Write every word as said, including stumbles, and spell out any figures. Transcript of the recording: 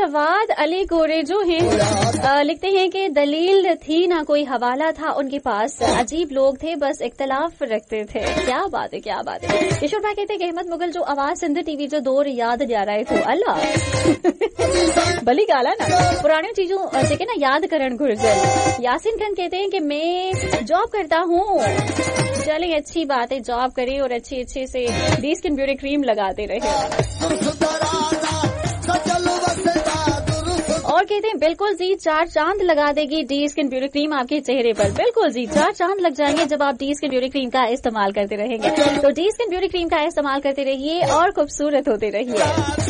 जवाद अली गोरे जो हैं लिखते हैं कि दलील थी ना कोई हवाला था उनके पास, अजीब लोग थे बस इख्तलाफ रखते थे। क्या बात है, क्या बात है। किशोर भाई कहते हैं कि अहमद मुगल जो आवाज सिंध टीवी जो दौर याद जा रहे थे अल्लाह भली गाला ना पुरानी चीजों जेके ना याद करण घुर्जल। यासिन खान कहते हैं कि मैं जॉब करता हूँ। चलें, अच्छी बात है, जॉब करें और अच्छे अच्छे से डी स्किन ब्यूटी क्रीम लगाते रहे। और कहते हैं बिल्कुल जी, चार चांद लगा देगी डी स्किन ब्यूटी क्रीम आपके चेहरे पर। बिल्कुल जी, चार चांद लग जाएंगे जब आप डी स्किन ब्यूटी क्रीम का इस्तेमाल करते रहेंगे। तो डी स्किन ब्यूटी क्रीम का इस्तेमाल करते रहिए और खूबसूरत होते रहिए।